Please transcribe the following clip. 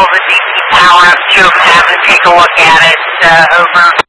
the DC power up to them, have them take a look at it over